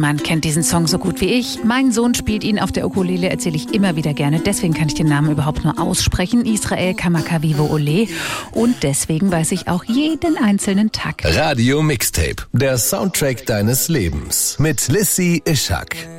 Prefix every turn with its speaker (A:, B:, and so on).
A: Niemand kennt diesen Song so gut wie ich. Mein Sohn spielt ihn auf der Ukulele, erzähle ich immer wieder gerne. Deswegen kann ich den Namen überhaupt nur aussprechen. Israel Kamakawiwo Ole. Und deswegen weiß ich auch jeden einzelnen Takt.
B: Radio Mixtape, der Soundtrack deines Lebens. Mit Lissi Ishak.